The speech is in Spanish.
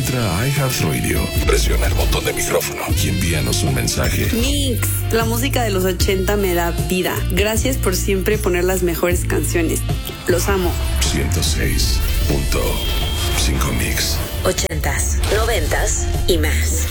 Entra a iHeartRadio, presiona el botón de micrófono y envíanos un mensaje. Mix, la música de los 80 me da vida. Gracias por siempre poner las mejores canciones. Los amo. 106.5 Mix. 80s, 90s y más.